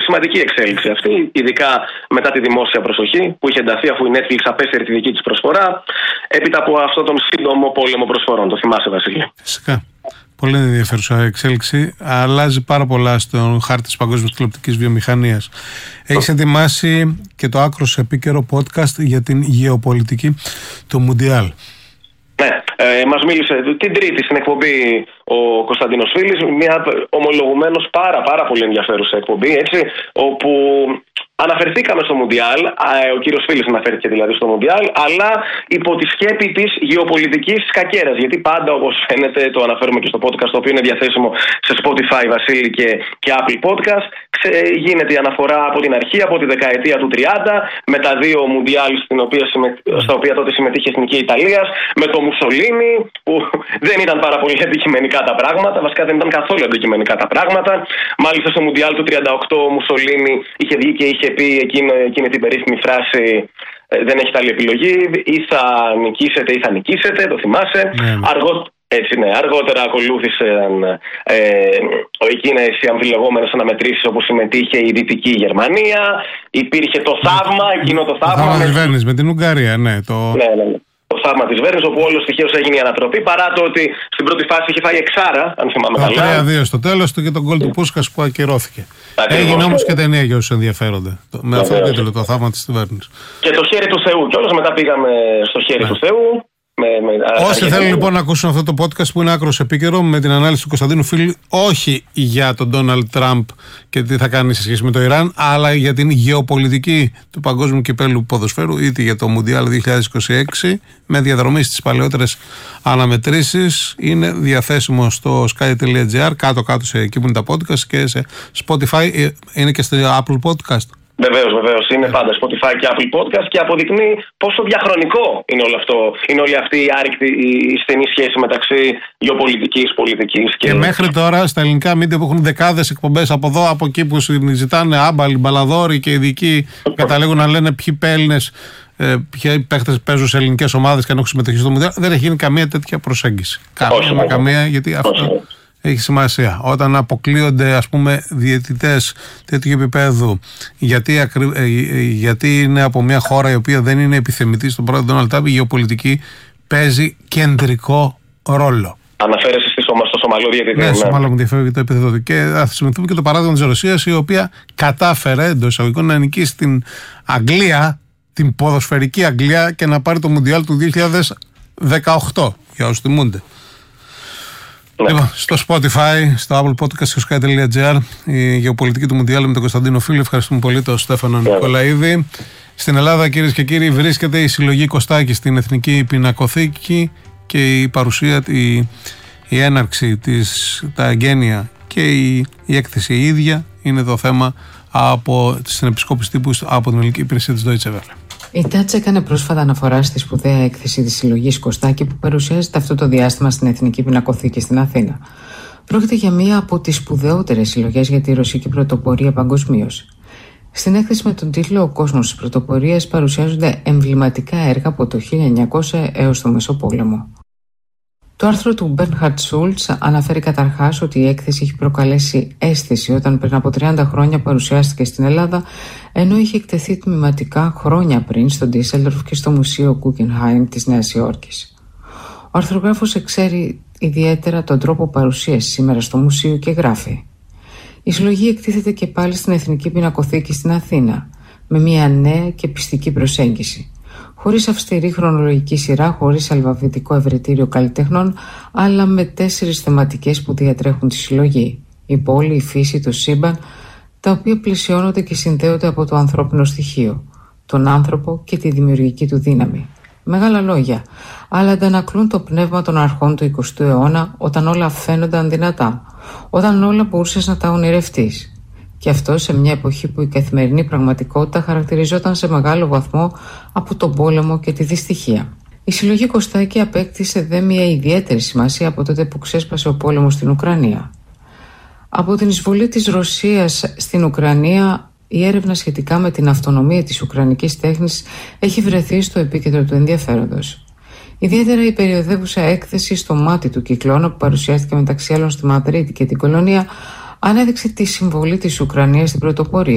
σημαντική εξέλιξη αυτή, ειδικά μετά τη δημόσια προσοχή που είχε ενταθεί αφού η Netflix απέφερε τη δική της προσφορά, έπειτα από αυτόν τον σύντομο πόλεμο προσφορών. Το θυμάσαι, Βασίλη? Φυσικά. Πολύ ενδιαφέρουσα εξέλιξη. Αλλάζει πάρα πολλά στον χάρτη της παγκόσμιας τηλεοπτικής βιομηχανίας. Έχεις ετοιμάσει και το άκρως επίκαιρο podcast για την γεωπολιτική, το Μουντιάλ. Ναι, μας μίλησε την Τρίτη στην εκπομπή ο Κωνσταντίνος Φίλης, μια ομολογουμένως πάρα πολύ ενδιαφέρουσα εκπομπή, έτσι, όπου αναφερθήκαμε στο Μουντιάλ, ο κύριος Φίλης αναφέρθηκε δηλαδή στο Μουντιάλ, αλλά υπό τη σκέπη της γεωπολιτικής σκακέρας. Γιατί πάντα, όπως φαίνεται, το αναφέρουμε και στο podcast, το οποίο είναι διαθέσιμο σε Spotify, Βασίλη, και Apple Podcast, γίνεται η αναφορά από την αρχή, από τη δεκαετία του 30, με τα δύο Μουντιάλ στα οποία τότε συμμετείχε η Εθνική Ιταλίας, με το Μουσολίνι, που δεν ήταν πάρα πολύ αντικειμενικά τα πράγματα, βασικά δεν ήταν καθόλου αντικειμενικά τα πράγματα. Μάλιστα στο Μουντιάλ του 38 ο Μουσολίνι είχε βγει και είχε πει εκείνη την περίφημη φράση: δεν έχετε άλλη επιλογή, ή θα νικήσετε ή θα νικήσετε, το θυμάσαι. Αργότερα ακολούθησαν εκείνες οι αμφιλεγόμενες αναμετρήσεις όπου συμμετείχε η Δυτική Γερμανία. Υπήρχε το θαύμα, εκείνο το θαύμα. Το θαύμα της Βέρνης με την Ουγγαρία, ναι. Το θαύμα της Βέρνης, όπου όλος τυχαίως έγινε η ανατροπή, παρά το ότι στην πρώτη φάση είχε φάει εξάρα, αν θυμάμαι καλά. 3-2 στο τέλος του και τον γκολ του Πούσκας που ακυρώθηκε. Έγινε όμως και ταινία για όσους ενδιαφέρονται. Με αυτό το τίτλο, το θαύμα της Βέρνης. Και το χέρι του Θεού. Και όλος μετά πήγαμε στο χέρι του Θεού. Όσοι θέλουν λοιπόν να ακούσουν αυτό το podcast που είναι άκρως επίκαιρο, με την ανάλυση του Κωνσταντίνου Φίλη, όχι για τον Ντόναλντ Τραμπ και τι θα κάνει σε σχέση με το Ιράν, αλλά για την γεωπολιτική του παγκόσμιου κυπέλλου ποδοσφαίρου, είτε για το Μουντιάλ 2026, με διαδρομή στις παλαιότερες αναμετρήσεις, είναι διαθέσιμο στο sky.gr, κάτω-κάτω σε εκεί που είναι τα podcast, και σε Spotify, είναι και στο Apple Podcast. Βεβαίως. Είναι πάντα Spotify και Apple Podcast και αποδεικνύει πόσο διαχρονικό είναι όλο αυτό. Είναι όλη αυτή η στενή σχέση μεταξύ γεωπολιτικής, πολιτικής και. Και μέχρι τώρα στα ελληνικά μίντια που έχουν δεκάδες εκπομπές από εδώ, από εκεί, που ζητάνε άμπαλοι, μπαλαδόροι και ειδικοί καταλήγουν να λένε ποιοι Έλληνες, ποιοι παίχτες παίζουν σε ελληνικές ομάδες και αν έχουν συμμετοχή στο Μουντιάλ, δεν έχει γίνει καμία τέτοια προσέγγιση. Καμία, γιατί αυτό έχει σημασία. Όταν αποκλείονται, ας πούμε, διαιτητές τέτοιου επίπεδου, γιατί είναι από μια χώρα η οποία δεν είναι επιθεμητή στον πρόεδρο Ντόναλντ Τραμπ, η γεωπολιτική παίζει κεντρικό ρόλο. Αναφέρεσαι στο Σομαλό διαιτητή. Ναι, Σομαλό μου διαφεύγει το επίθετο του. Και θα θυμηθούμε και το παράδειγμα της Ρωσίας, η οποία κατάφερε εντός εισαγωγικών να νικήσει την Αγγλία, την ποδοσφαιρική Αγγλία, και να πάρει το Μουντιάλ του 2018. Για όσους θυμούνται. Λοιπόν, στο Spotify, στο Apple Podcast και στο sky.gr, η γεωπολιτική του Μουντιάλ με τον Κωνσταντίνο Φίλη. Ευχαριστούμε πολύ τον Στέφανο Νικολαίδη. Στην Ελλάδα, κυρίες και κύριοι, βρίσκεται η συλλογή Κωστάκη στην Εθνική Πινακοθήκη και η παρουσία, η έναρξη τα εγγένεια και η έκθεση η ίδια είναι το θέμα στην επισκόπηση τύπου από την ελληνική υπηρεσία της Deutsche Welle. Η Τάτς έκανε πρόσφατα αναφορά στη σπουδαία έκθεση της συλλογής Κωστάκη που παρουσιάζεται αυτό το διάστημα στην Εθνική Πινακοθήκη στην Αθήνα. Πρόκειται για μία από τις σπουδαιότερες συλλογές για τη ρωσική πρωτοπορία παγκοσμίως. Στην έκθεση με τον τίτλο «Ο κόσμος της πρωτοπορίας» παρουσιάζονται εμβληματικά έργα από το 1900 έως το Μεσοπόλεμο. Το άρθρο του Μπέρνχαρτ Σούλτς αναφέρει καταρχάς ότι η έκθεση έχει προκαλέσει αίσθηση όταν πριν από 30 χρόνια παρουσιάστηκε στην Ελλάδα, ενώ είχε εκτεθεί τμηματικά χρόνια πριν στο Ντίσελντορφ και στο Μουσείο Guggenheim της Νέας Υόρκης. Ο αρθρογράφος εξέρει ιδιαίτερα τον τρόπο παρουσίασης σήμερα στο μουσείο και γράφει: «Η συλλογή εκτίθεται και πάλι στην Εθνική Πινακοθήκη στην Αθήνα, με μια νέα και πιστική προσέγγιση. Χωρίς αυστηρή χρονολογική σειρά, χωρίς αλφαβητικό ευρετήριο καλλιτεχνών, αλλά με 4 θεματικές που διατρέχουν τη συλλογή: η πόλη, η φύση, το σύμπαν, τα οποία πλαισιώνονται και συνδέονται από το ανθρώπινο στοιχείο, τον άνθρωπο και τη δημιουργική του δύναμη. Μεγάλα λόγια, αλλά αντανακλούν το πνεύμα των αρχών του 20ου αιώνα, όταν όλα φαίνονταν δυνατά, όταν όλα μπορούσες να τα ονειρευτείς. Και αυτό σε μια εποχή που η καθημερινή πραγματικότητα χαρακτηριζόταν σε μεγάλο βαθμό από τον πόλεμο και τη δυστυχία. Η συλλογή Κωστάκη απέκτησε δε μια ιδιαίτερη σημασία από τότε που ξέσπασε ο πόλεμος στην Ουκρανία. Από την εισβολή της Ρωσίας στην Ουκρανία, η έρευνα σχετικά με την αυτονομία της ουκρανικής τέχνης έχει βρεθεί στο επίκεντρο του ενδιαφέροντος. Ιδιαίτερα η περιοδεύουσα έκθεση «Στο μάτι του κυκλώνα» που παρουσιάστηκε μεταξύ άλλων στη Μαδρίτη και την Κολονία ανέδειξε τη συμβολή της Ουκρανίας στην πρωτοπορία.